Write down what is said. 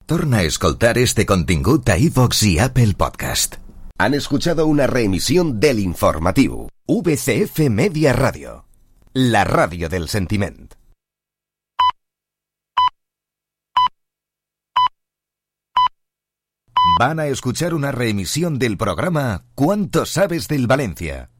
Torna a escoltar este contingut a iVox i Apple Podcast. Han escuchado una reemisión del informativo VCF Media Radio, la radio del sentiment. Van a escuchar una reemisión del programa ¿Cuánto sabes del Valencia?